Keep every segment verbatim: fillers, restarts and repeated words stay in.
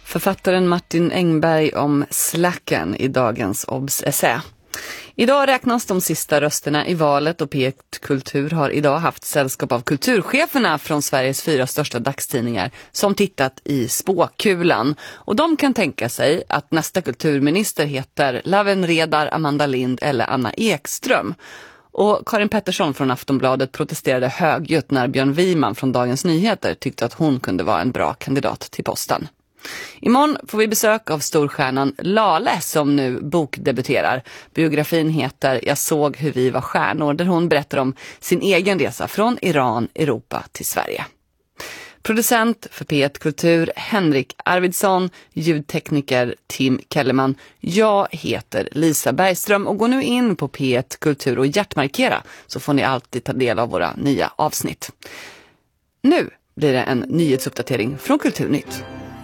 Författaren Martin Engberg om slacken i dagens Obs-essä. Idag räknas de sista rösterna i valet och P ett Kultur har idag haft sällskap av kulturcheferna från Sveriges fyra största dagstidningar som tittat i spåkulan. Och de kan tänka sig att nästa kulturminister heter Laven Redar, Amanda Lind eller Anna Ekström. Och Karin Pettersson från Aftonbladet protesterade högljutt när Björn Wiman från Dagens Nyheter tyckte att hon kunde vara en bra kandidat till posten. Imorgon får vi besök av storstjärnan Lale som nu bokdebuterar. Biografin heter Jag såg hur vi var stjärnor, där hon berättar om sin egen resa från Iran, Europa till Sverige. Producent för P ett Kultur Henrik Arvidsson, ljudtekniker Tim Kellerman. Jag heter Lisa Bergström och går nu in på P ett Kultur och hjärtmarkera så får ni alltid ta del av våra nya avsnitt. Nu blir det en nyhetsuppdatering från Kulturnytt.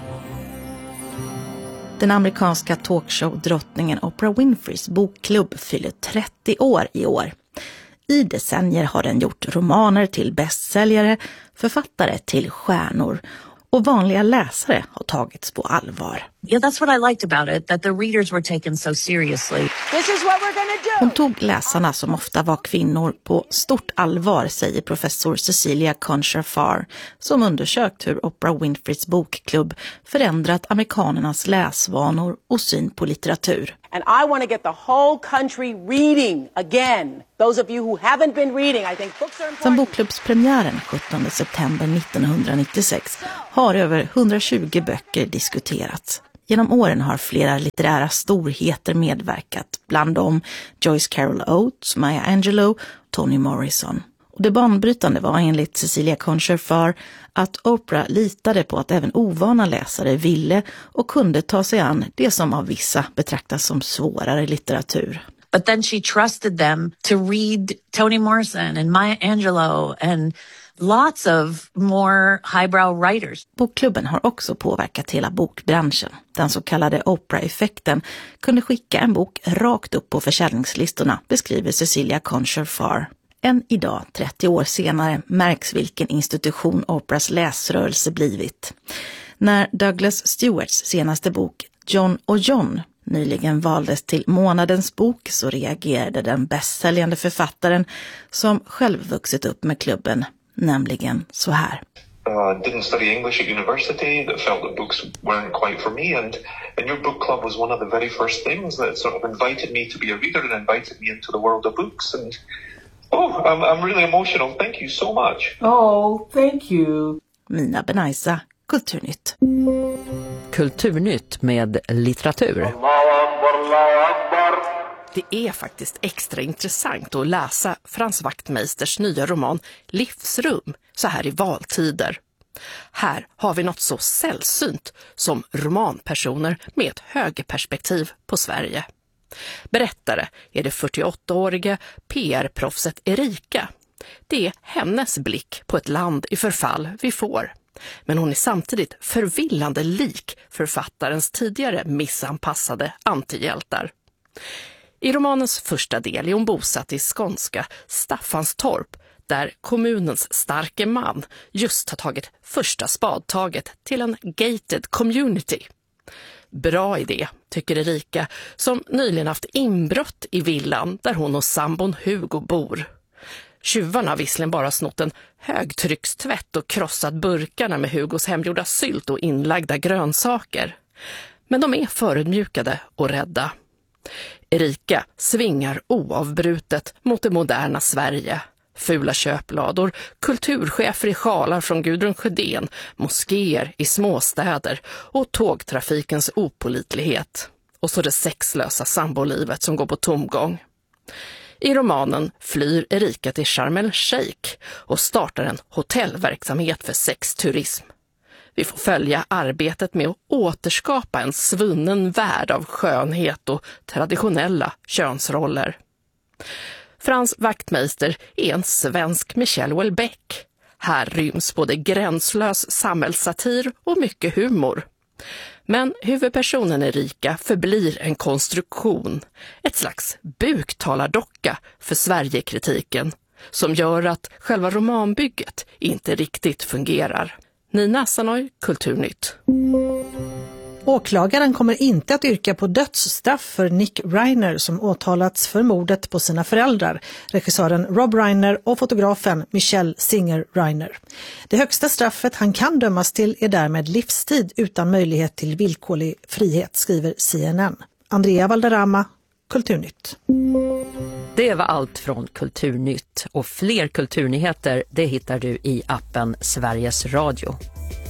Den amerikanska talkshow-drottningen Oprah Winfreys bokklubb fyller trettio år i år. I decennier har den gjort romaner till bästsäljare, författare till stjärnor och vanliga läsare har tagits på allvar. Yeah, that's what I liked about it, that the readers were taken so seriously. This is what we're gonna do. Hon tog läsarna, som ofta var kvinnor, på stort allvar, säger professor Cecilia Concher-Farr, som undersökt hur Oprah Winfreys bokklubb förändrat amerikanernas läsvanor och syn på litteratur. And I want to get the whole country reading again. Those of you who haven't been reading, I think books are important. Sedan bokklubbspremiären sjuttonde september nittonhundranittiosex har över hundratjugo böcker diskuterats. Genom åren har flera litterära storheter medverkat, bland dem Joyce Carol Oates, Maya Angelou, Toni Morrison. Och det banbrytande var enligt Cecilia Concher-Farr att Oprah litade på att även ovana läsare ville och kunde ta sig an det som av vissa betraktas som svårare litteratur. But then she trusted them to read Toni Morrison and Maya Angelou and lots of more highbrow writers. Bokklubben har också påverkat hela bokbranschen. Den så kallade Oprah-effekten kunde skicka en bok rakt upp på försäljningslistorna, beskriver Cecilia Concher-Farr. Än idag, trettio år senare, märks vilken institution Oprahs läsrörelse blivit. När Douglas Stewarts senaste bok John och John nyligen valdes till månadens bok så reagerade den bästsäljande författaren som själv vuxit upp med klubben, nämligen så här. Uh, didn't study English at university, that felt that books weren't quite for me, and, and your book club was one of the very first things that sort of invited me to be a reader and invited me into the world of books. And oh, I'm, I'm really emotional. Thank you so much. Oh, thank you. Mina Benaisa, Kulturnytt. Kulturnytt med litteratur. Det är faktiskt extra intressant att läsa Frans Wachtmeisters nya roman Livsrum så här i valtider. Här har vi något så sällsynt som romanpersoner med ett högerperspektiv på Sverige. Berättare är det fyrtioåttaåriga P R-proffset Erika. Det är hennes blick på ett land i förfall vi får. Men hon är samtidigt förvillande lik författarens tidigare missanpassade antihjältar. I romanens första del är hon bosatt i skånska Staffanstorp, där kommunens starke man just har tagit första spadtaget till en gated community. Bra idé, tycker Erika, som nyligen haft inbrott i villan där hon och sambon Hugo bor. Tjuvarna har visserligen bara snott en högtryckstvätt och krossat burkarna med Hugos hemgjorda sylt och inlagda grönsaker. Men de är förödmjukade och rädda. Erika svingar oavbrutet mot det moderna Sverige. Fula köplador, kulturchefer i sjalar från Gudrun Sjödén, moskéer i småstäder och tågtrafikens opålitlighet. Och så det sexlösa sambolivet som går på tomgång. I romanen flyr Erika till Sharm el-Sheikh och startar en hotellverksamhet för sexturism. Vi får följa arbetet med att återskapa en svunnen värld av skönhet och traditionella könsroller. Frans Wachtmeister är en svensk Michel Houellebecq. Här ryms både gränslös samhällssatir och mycket humor. Men huvudpersonen Erika förblir en konstruktion, ett slags buktalardocka för Sverigekritiken, som gör att själva romanbygget inte riktigt fungerar. Nina Sanoy, Kulturnytt. Åklagaren kommer inte att yrka på dödsstraff för Nick Reiner som åtalats för mordet på sina föräldrar, regissören Rob Reiner och fotografen Michelle Singer Reiner. Det högsta straffet han kan dömas till är därmed livstid utan möjlighet till villkorlig frihet, skriver C N N. Andrea Valderrama, Kulturnytt. Det var allt från Kulturnytt och fler kulturnyheter det hittar du i appen Sveriges Radio.